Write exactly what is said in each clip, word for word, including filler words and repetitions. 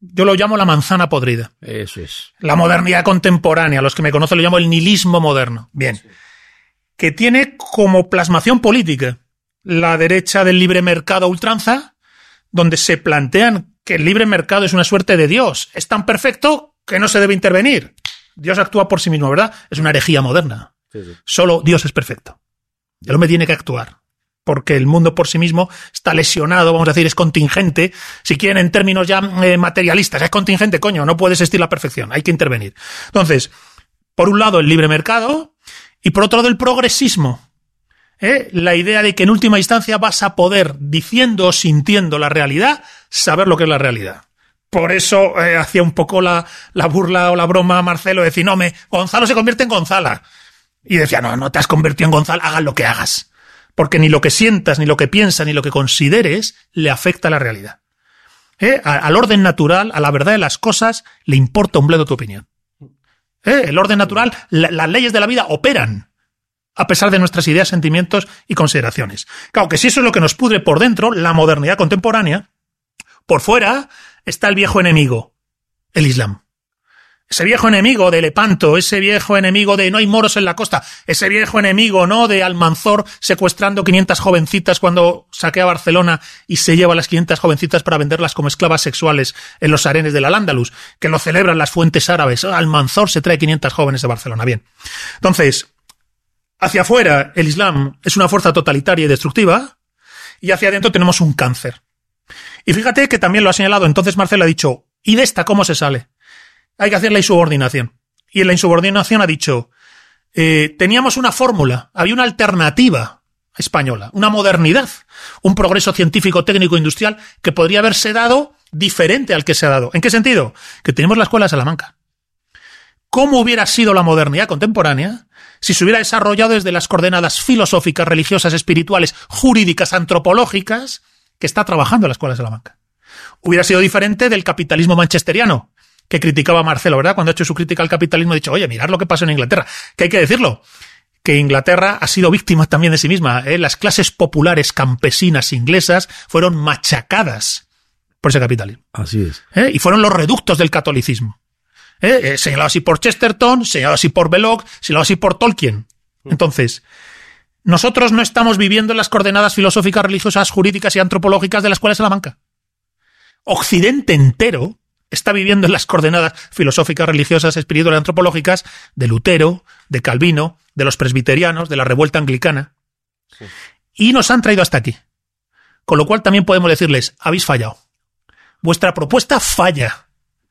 yo lo llamo la manzana podrida. Eso es. La modernidad contemporánea, los que me conocen lo llamo el nihilismo moderno. Bien. Sí. Que tiene como plasmación política la derecha del libre mercado a ultranza, donde se plantean que el libre mercado es una suerte de Dios. Es tan perfecto que no se debe intervenir. Dios actúa por sí mismo, ¿verdad? Es una herejía moderna. Sí, sí. Solo Dios es perfecto. El hombre tiene que actuar, porque el mundo por sí mismo está lesionado, vamos a decir, es contingente. Si quieren, en términos ya eh, materialistas, es contingente, coño, no puede existir la perfección, hay que intervenir. Entonces, por un lado, el libre mercado, y por otro lado, el progresismo. ¿Eh? La idea de que en última instancia vas a poder, diciendo o sintiendo la realidad, saber lo que es la realidad. Por eso eh, hacía un poco la, la burla o la broma a Marcelo, de decir, no, me, Gonzalo se convierte en Gonzala. Y decía, no, no te has convertido en Gonzalo, hagas lo que hagas. Porque ni lo que sientas, ni lo que piensas, ni lo que consideres le afecta a la realidad. ¿Eh? A, al orden natural, a la verdad de las cosas, le importa un bledo tu opinión. ¿Eh? El orden natural, la, las leyes de la vida operan, a pesar de nuestras ideas, sentimientos y consideraciones. Claro que si eso es lo que nos pudre por dentro, la modernidad contemporánea, por fuera está el viejo enemigo, el Islam. Ese viejo enemigo de Lepanto, ese viejo enemigo de no hay moros en la costa, ese viejo enemigo, ¿no?, de Almanzor secuestrando quinientas jovencitas cuando saquea Barcelona y se lleva a las quinientas jovencitas para venderlas como esclavas sexuales en los arenes del Al-Ándalus, que lo celebran las fuentes árabes. Almanzor se trae quinientas jóvenes de Barcelona. Bien. Entonces, hacia afuera el Islam es una fuerza totalitaria y destructiva, y hacia adentro tenemos un cáncer. Y fíjate que también lo ha señalado, entonces Marcelo ha dicho, ¿y de esta cómo se sale? Hay que hacer la insubordinación. Y en la insubordinación ha dicho, eh, teníamos una fórmula, había una alternativa española, una modernidad, un progreso científico, técnico, industrial, que podría haberse dado diferente al que se ha dado. ¿En qué sentido? Que tenemos la Escuela de Salamanca. ¿Cómo hubiera sido la modernidad contemporánea si se hubiera desarrollado desde las coordenadas filosóficas, religiosas, espirituales, jurídicas, antropológicas, que está trabajando la Escuela de Salamanca? Hubiera sido diferente del capitalismo manchesteriano, que criticaba a Marcelo, ¿verdad? Cuando ha hecho su crítica al capitalismo, ha dicho, oye, mirad lo que pasó en Inglaterra. Que hay que decirlo, que Inglaterra ha sido víctima también de sí misma. ¿eh? Las clases populares campesinas inglesas fueron machacadas por ese capitalismo. Así es. ¿Eh? Y fueron los reductos del catolicismo. ¿Eh? Eh, señalado así por Chesterton, señalado así por Belloc, señalado así por Tolkien. Entonces, nosotros no estamos viviendo en las coordenadas filosóficas, religiosas, jurídicas y antropológicas de la Escuela de Salamanca. Occidente entero está viviendo en las coordenadas filosóficas, religiosas, espirituales, antropológicas de Lutero, de Calvino, de los presbiterianos, de la revuelta anglicana. Sí. Y nos han traído hasta aquí. Con lo cual también podemos decirles, habéis fallado. Vuestra propuesta falla.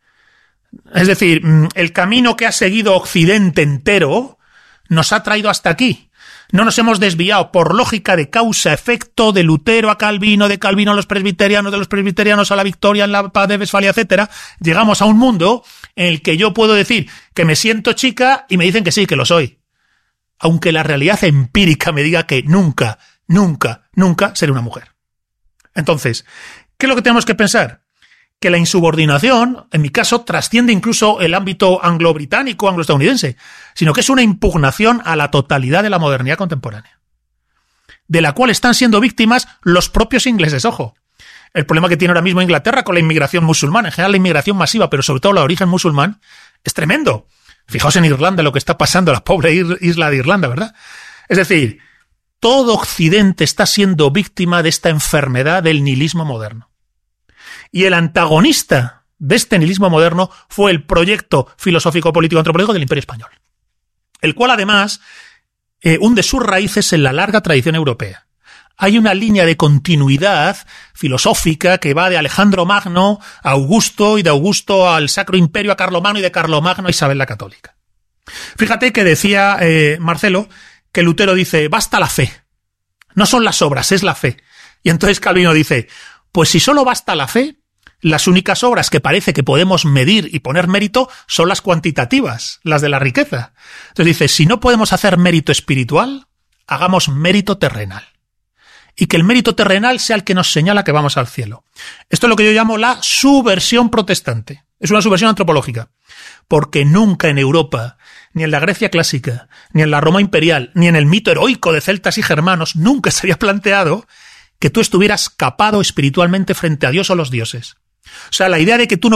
Es decir, el camino que ha seguido Occidente entero nos ha traído hasta aquí. No nos hemos desviado por lógica de causa-efecto de Lutero a Calvino, de Calvino a los presbiterianos, de los presbiterianos a la Victoria, en la Paz de Westfalia, etcétera. Llegamos a un mundo en el que yo puedo decir que me siento chica y me dicen que sí, que lo soy. Aunque la realidad empírica me diga que nunca, nunca, nunca seré una mujer. Entonces, ¿qué es lo que tenemos que pensar? Que la insubordinación, en mi caso, trasciende incluso el ámbito anglo-británico, anglo-estadounidense, sino que es una impugnación a la totalidad de la modernidad contemporánea, de la cual están siendo víctimas los propios ingleses, ojo. El problema que tiene ahora mismo Inglaterra con la inmigración musulmana, en general la inmigración masiva, pero sobre todo la de origen musulmán, es tremendo. Fijaos en Irlanda lo que está pasando, la pobre isla de Irlanda, ¿verdad? Es decir, todo Occidente está siendo víctima de esta enfermedad del nihilismo moderno. Y el antagonista de este nihilismo moderno fue el proyecto filosófico, político, antropológico del Imperio Español, el cual además eh, hunde sus raíces en la larga tradición europea. Hay una línea de continuidad filosófica que va de Alejandro Magno a Augusto y de Augusto al Sacro Imperio a Carlomagno y de Carlomagno a Isabel la Católica. Fíjate que decía eh, Marcelo que Lutero dice, basta la fe. No son las obras, es la fe. Y entonces Calvino dice, pues si solo basta la fe, las únicas obras que parece que podemos medir y poner mérito son las cuantitativas, las de la riqueza. Entonces dice, si no podemos hacer mérito espiritual, hagamos mérito terrenal. Y que el mérito terrenal sea el que nos señala que vamos al cielo. Esto es lo que yo llamo la subversión protestante. Es una subversión antropológica. Porque nunca en Europa, ni en la Grecia clásica, ni en la Roma imperial, ni en el mito heroico de celtas y germanos, nunca se había planteado que tú estuvieras capado espiritualmente frente a Dios o los dioses. O sea, la idea de que tú no